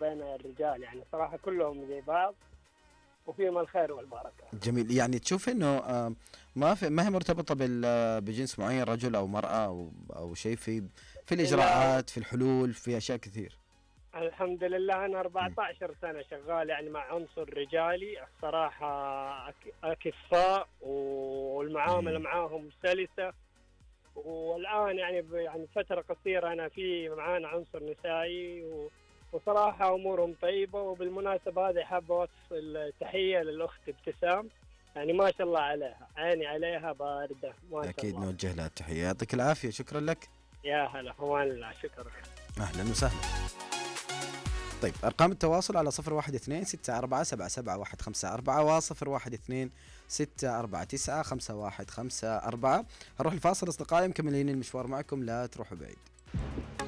وبين الرجال، يعني صراحة كلهم زي بعض وفيهم الخير والبركة. جميل. يعني تشوف انه ما هي مرتبطة بجنس معين، رجل او مرأة او شيء، في لا الاجراءات، في الحلول، في اشياء كثير. الحمد لله أنا م. 14 سنة شغال يعني مع عنصر رجالي الصراحة، أكفاء والمعاملة م. معاهم سلسة. والآن يعني يعني فترة قصيرة أنا في معانا عنصر نسائي وصراحة أمورهم طيبة. وبالمناسبة هذه حابة أوصل التحية للأخت ابتسام، يعني ما شاء الله عليها، عيني عليها باردة ما شاء اكيد الله. نوجه لها التحية، يعطيك العافية، شكرا لك. يا هلا، أمان الله، شكرا. اهلا وسهلا. طيب أرقام التواصل على 0126477154 و0126495154. هنروح الفاصل أصدقائي، مكملين المشوار معكم، لا تروحوا بعيد.